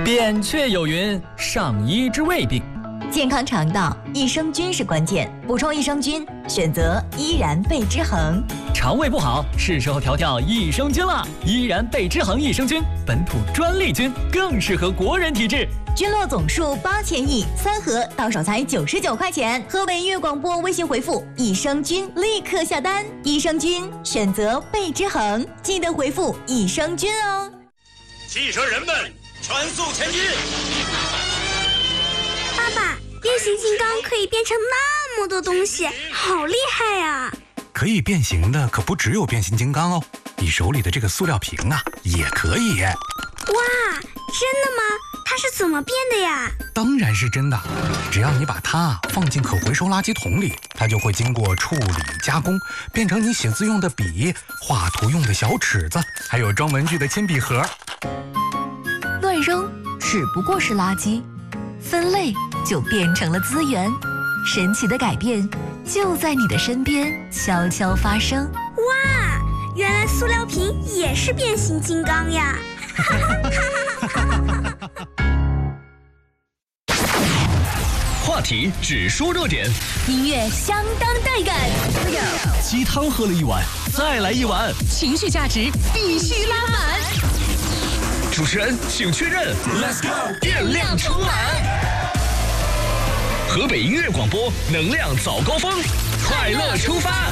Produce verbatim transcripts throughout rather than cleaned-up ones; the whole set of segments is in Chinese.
扁鹊有云：上医治未病。 健康肠道，益生菌是关键，补充益生菌，选择依然贝之恒。 肠胃不好，是时候调调益生菌了。依然贝之恒益生菌，本土专利菌，更适合国人体质。 菌落总数八千亿，三盒到手才九十九块钱。河北音乐广播微信回复益生菌，立刻下单。益生菌选择贝之恒，记得回复益生菌哦。 汽车人们，全速前进！ 爸爸，变形金刚可以变成那么多东西，好厉害呀！ 可以变形的可不只有变形金刚哦，你手里的这个塑料瓶啊，也可以。 哇，真的吗？它是怎么变的呀？ 当然是真的，只要你把它放进可回收垃圾桶里，它就会经过处理加工，变成你写字用的笔、画图用的小尺子，还有装文具的铅笔盒。 乱扔只不过是垃圾，分类就变成了资源。神奇的改变就在你的身边悄悄发生。 哇，原来塑料瓶也是变形金刚呀！ 话题只说热点， 音乐相当带感， 鸡汤喝了一碗，再来一碗， 情绪价值必须拉满。 主持人请确认 ，Let's go， 电量充满。河北音乐广播，能量早高峰，快乐出发。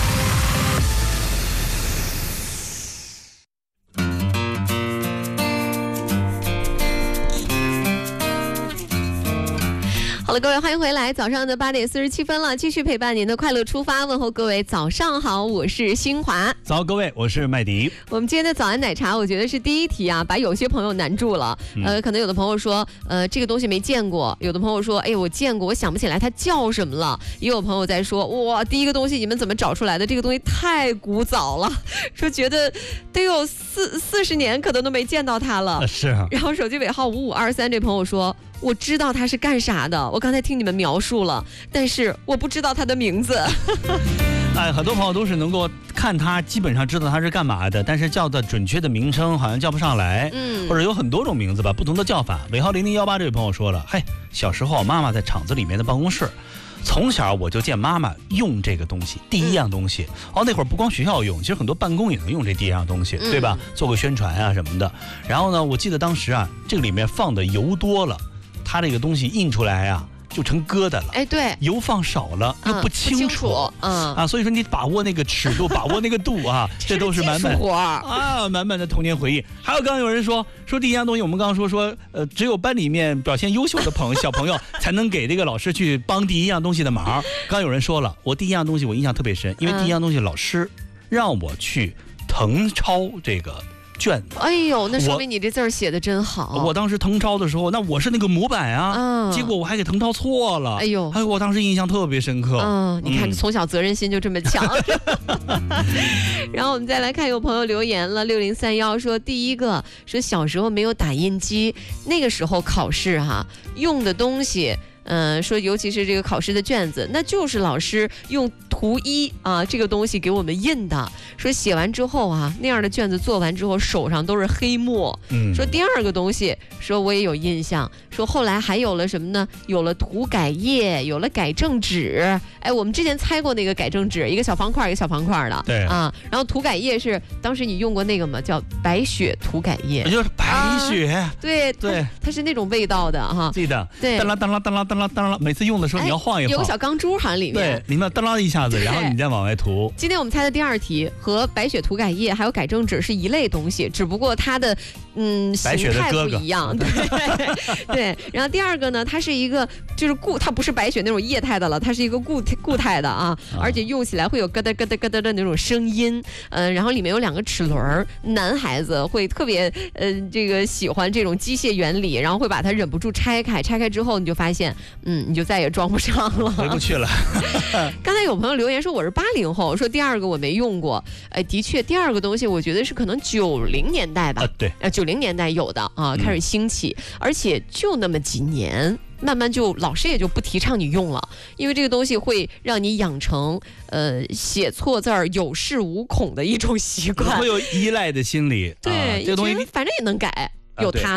好了，各位欢迎回来，早上的八点四十七分了，继续陪伴您的快乐出发，问候各位早上好，我是新华。 早，各位，我是麦迪。 我们今天的早安奶茶，我觉得是第一题啊，把有些朋友难住了。嗯、呃，可能有的朋友说，呃，这个东西没见过；有的朋友说，哎，我见过，我想不起来它叫什么了。也有朋友在说，哇，第一个东西你们怎么找出来的？这个东西太古早了，说觉得得有四四十年可能都没见到它了。 是啊。 然后手机尾号五五二三这朋友说，我知道它是干啥的，我刚才听你们描述了，但是我不知道它的名字。 哎，很多朋友都是能够看它，基本上知道它是干嘛的，但是叫的准确的名称好像叫不上来，嗯，或者有很多种名字吧，不同的叫法。尾号零零幺八这位朋友说了，嘿，小时候妈妈在厂子里面的办公室，从小我就见妈妈用这个东西，第一样东西。哦，那会儿不光学校用，其实很多办公也能用这第一样东西，对吧？做个宣传啊什么的。然后呢，我记得当时啊，这个里面放的油多了，它这个东西印出来啊，就成疙瘩了。 哎，对， 油放少了又不清楚，嗯啊，所以说你把握那个尺度，把握那个度啊，这都是满满啊满满的童年回忆。还有刚刚有人说说第一样东西，我们刚刚说说呃，只有班里面表现优秀的朋友小朋友才能给这个老师去帮第一样东西的忙。刚有人说了，我第一样东西我印象特别深，因为第一样东西老师让我去誊抄这个卷子。 哎呦，那说明你这字儿写的真好。 我当时誊抄的时候，那我是那个模板啊，嗯、结果我还给誊抄错了。哎呦，哎，我当时印象特别深刻。 嗯，你看，从小责任心就这么强。然后我们再来看，有朋友留言了，六零三幺说，第一个说小时候没有打印机，那个时候考试哈、啊、用的东西。嗯，说尤其是这个考试的卷子，那就是老师用图一啊这个东西给我们印的。说写完之后啊，那样的卷子做完之后手上都是黑墨。嗯，说第二个东西，说我也有印象。说后来还有了什么呢？有了涂改液，有了改正纸。哎，我们之前猜过那个改正纸，一个小方块一个小方块的。 对啊，然后涂改液是当时你用过那个吗？叫白雪涂改液， 就是白雪。啊、 对对，它是那种味道的哈。 记得。 对。 当啷当啷当啷当啷当啷，每次用的时候你要晃一晃， 有个小钢珠好像里面。 对，里面当啷一下子，然后你再往外涂。 今天我们猜的第二题和白雪涂改液还有改正纸是一类东西，只不过它的嗯形态不一样。对对。然后第二个呢，它是一个就是固，它不是白雪那种液态的了，它是一个固固态的啊，而且用起来会有咯哒咯哒咯哒的那种声音。嗯、呃，然后里面有两个齿轮，男孩子会特别呃这个喜欢这种机械原理，然后会把它忍不住拆开，拆开之后你就发现，嗯，你就再也装不上了， 回不去了。 刚才有朋友留言说我是八零后，说第二个我没用过。哎，的确，第二个东西我觉得是可能九零年代吧， 啊、对， 呃，九零年代有的啊，开始兴起，嗯、而且就那么几年。慢慢就老师也就不提倡你用了，因为这个东西会让你养成呃写错字儿有恃无恐的一种习惯， 会有依赖的心理。 对， 啊、这个东西反正也能改，有它呢。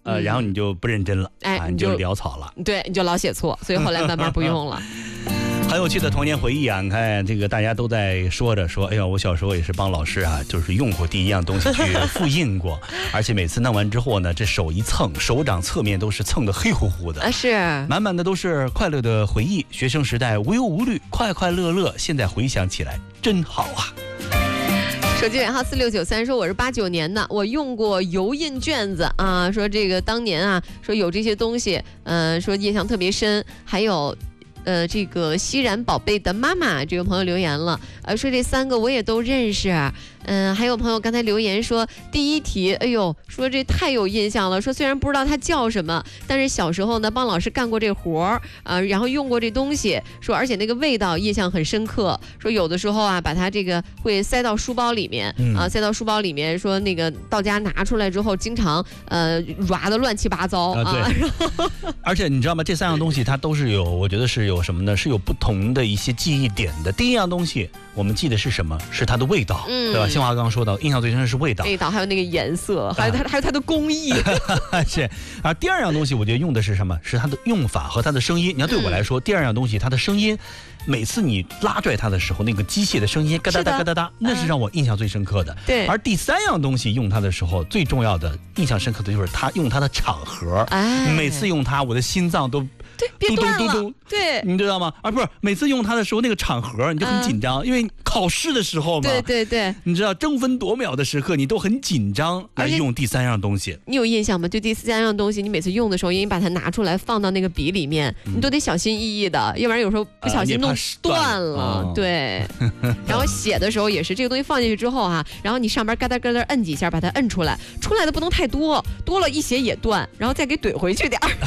呃，然后你就不认真了， 哎， 啊，你就潦草了， 对，你就老写错，所以后来慢慢不用了。 很有趣的童年回忆啊！你看这个大家都在说着说，哎呀，我小时候也是帮老师啊，就是用过第一样东西去复印过，而且每次弄完之后呢，这手一蹭，手掌侧面都是蹭得黑乎乎的啊，是满满的都是快乐的回忆。学生时代无忧无虑，快快乐乐，现在回想起来真好啊！ 手机尾号四六九三说我是八九年的，我用过油印卷子啊，说这个当年啊，说有这些东西，呃，说印象特别深，还有。呃，这个熙然宝贝的妈妈这个朋友留言了，呃，说这三个我也都认识。嗯、呃，还有朋友刚才留言说第一题，哎呦，说这太有印象了，说虽然不知道它叫什么，但是小时候呢帮老师干过这活儿，呃，然后用过这东西，说而且那个味道印象很深刻，说有的时候啊把它这个会塞到书包里面，啊、呃，塞到书包里面，说那个到家拿出来之后，经常呃软的乱七八糟啊。 啊对而且你知道吗？这三样东西它都是有，我觉得是有什么呢？是有不同的一些记忆点的。第一样东西我们记得是什么？是它的味道，嗯、对吧？新华刚刚说到，印象最深的是味道， 味道还有那个颜色，还有它、啊、还有它的工艺。 是。而第二样东西，我觉得用的是什么？是它的用法和它的声音。你要对我来说，嗯、第二样东西它的声音。每次你拉拽它的时候，那个机械的声音嘎哒哒嘎哒哒，那是让我印象最深刻的。 对。 而第三样东西用它的时候，最重要的、印象深刻的就是它用它的场合。哎。每次用它，我的心脏都对别断了。对。 你知道吗？啊，不是，每次用它的时候，那个场合你就很紧张，嗯、因为考试的时候嘛。 对对对。 你知道争分夺秒的时刻，你都很紧张来用第三样东西。 你有印象吗？就第三样东西，你每次用的时候，因为你把它拿出来放到那个笔里面，嗯、你都得小心翼翼的，要不然有时候不小心弄断了。哦、对，然后写的时候也是这个东西放进去之后啊，然后你上边嘎哒嘎哒摁几下，把它摁出来，出来的不能太多，多了一写也断，然后再给怼回去点儿。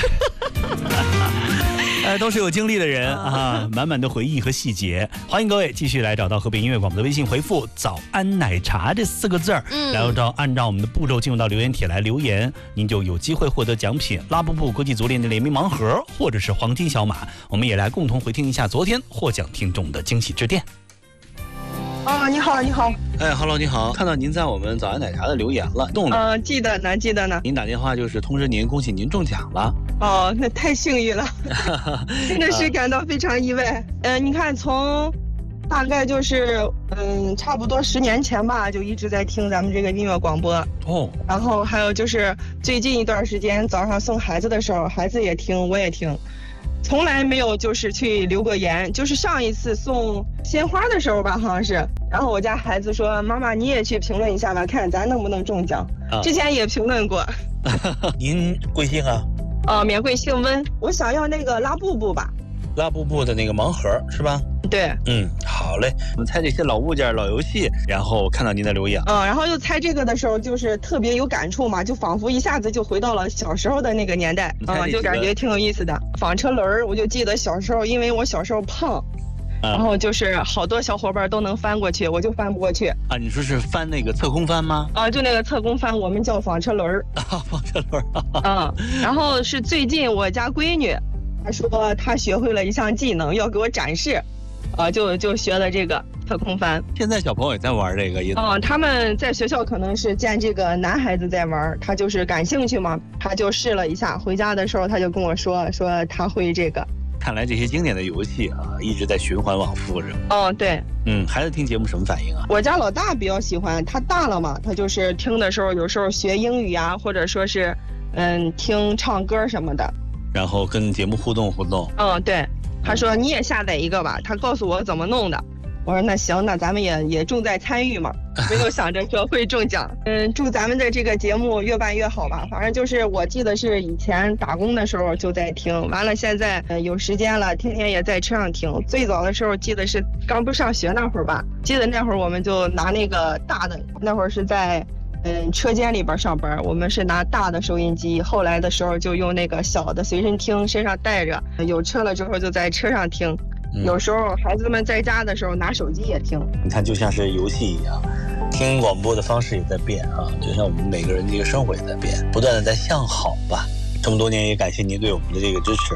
哎，都是有经历的人啊，满满的回忆和细节。欢迎各位继续来找到河北音乐广播的微信，回复“早安奶茶”这四个字儿，嗯，然后照按照我们的步骤进入到留言帖来留言，您就有机会获得奖品拉布布国际足联的联名盲盒，或者是黄金小马。我们也来共同回听一下昨天获奖听众的惊喜致电。 啊，你好，你好。 哎 ，Hello， 你好，看到您在我们早安奶茶的留言了，动了。 呃，记得呢，记得呢。 您打电话就是通知您，恭喜您中奖了。 哦，那太幸运了，真的是感到非常意外。嗯、呃，你看，从大概就是嗯，差不多十年前吧，就一直在听咱们这个音乐广播。哦。然后还有就是最近一段时间，早上送孩子的时候，孩子也听，我也听。从来没有就是去留过言，就是上一次送鲜花的时候吧，好像是，然后我家孩子说妈妈你也去评论一下吧，看咱能不能中奖、啊、之前也评论过。 您贵姓啊？ 呃免贵姓温，我想要那个拉布布吧， 拉布布的那个盲盒是吧？ 对。 嗯，好嘞，我们猜这些老物件老游戏，然后看到您的留言。 嗯，然后又猜这个的时候就是特别有感触嘛，就仿佛一下子就回到了小时候的那个年代啊、嗯，就感觉挺有意思的。纺车轮我就记得小时候，因为我小时候胖、嗯、然后就是好多小伙伴都能翻过去，我就翻不过去啊。你说是翻那个侧空翻吗？ 啊，就那个侧空翻，我们叫纺车轮啊，纺车轮啊、嗯。然后是最近我家闺女她说她学会了一项技能要给我展示啊，就就学了这个侧空翻。 现在小朋友也在玩这个意思。 嗯，他们在学校可能是见这个男孩子在玩，他就是感兴趣嘛，他就试了一下。回家的时候他就跟我说，说他会这个。 看来这些经典的游戏啊，一直在循环往复着。 哦，对。 嗯，孩子听节目什么反应啊？ 我家老大比较喜欢，他大了嘛，他就是听的时候，有时候学英语啊，或者说是嗯听唱歌什么的。 然后跟节目互动互动。 嗯，对。他说你也下载一个吧，他告诉我怎么弄的。我说那行，那咱们也也重在参与嘛，没有想着说会中奖。嗯，祝咱们的这个节目越办越好吧。反正就是我记得是以前打工的时候就在听，完了现在、呃、有时间了，天天也在车上听。最早的时候记得是刚不上学那会儿吧，记得那会儿我们就拿那个大的，那会儿是在嗯车间里边上班，我们是拿大的收音机，后来的时候就用那个小的随身听身上带着，有车了之后就在车上听。嗯、有时候孩子们在家的时候拿手机也听。 你看就像是游戏一样，听广播的方式也在变啊，就像我们每个人的一个生活也在变，不断的在向好吧。这么多年也感谢您对我们的这个支持。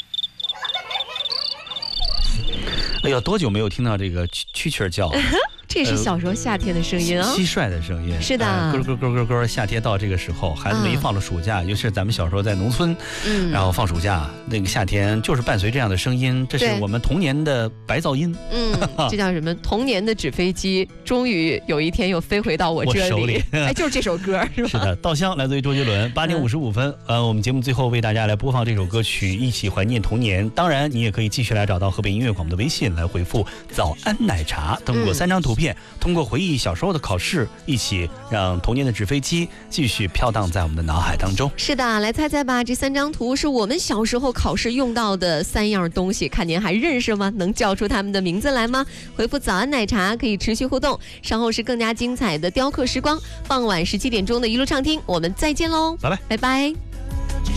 哎呀，多久没有听到这个蛐蛐叫了？ 这也是小时候夏天的声音啊， 蟋蟀的声音。 是的， 咯咯咯咯咯。夏天到这个时候，孩子们一放了暑假，尤其是咱们小时候在农村，嗯，然后放暑假，那个夏天就是伴随这样的声音，这是我们童年的白噪音。 嗯，这叫什么？童年的纸飞机，终于有一天又飞回到我这里。 我手里， 哎，就是这首歌，是吧？ 是的，稻香来自于周杰伦，八点五十五分。呃，我们节目最后为大家来播放这首歌曲，一起怀念童年。当然，你也可以继续来找到河北音乐广播的微信来回复“早安奶茶”，通过三张图片，嗯、通过回忆小时候的考试，一起让童年的纸飞机继续飘荡在我们的脑海当中。 是的，来猜猜吧，这三张图是我们小时候考试用到的三样东西，看您还认识吗？能叫出他们的名字来吗？回复“早安奶茶”可以持续互动，稍后是更加精彩的雕刻时光，傍晚十七点钟的一路畅听，我们再见喽， 拜拜， 拜拜。